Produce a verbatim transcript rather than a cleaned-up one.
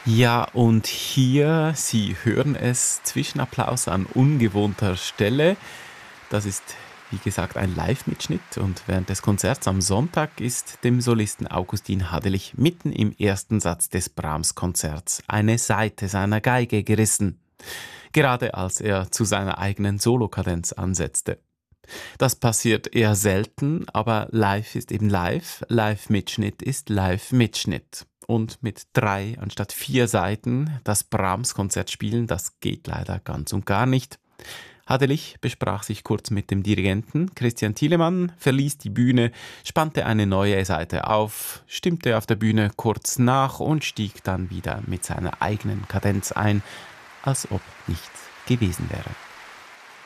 Ja, und hier, Sie hören es, Zwischenapplaus an ungewohnter Stelle. Das ist, wie gesagt, ein Live-Mitschnitt und während des Konzerts am Sonntag ist dem Solisten Augustin Hadelich mitten im ersten Satz des Brahms-Konzerts eine Saite seiner Geige gerissen, gerade als er zu seiner eigenen Solokadenz ansetzte. Das passiert eher selten, aber live ist eben live, Live-Mitschnitt ist Live-Mitschnitt. Und mit drei anstatt vier Seiten das Brahms-Konzert spielen, das geht leider ganz und gar nicht. Hadelich besprach sich kurz mit dem Dirigenten. Christian Thielemann verließ die Bühne, spannte eine neue Seite auf, stimmte auf der Bühne kurz nach und stieg dann wieder mit seiner eigenen Kadenz ein, als ob nichts gewesen wäre.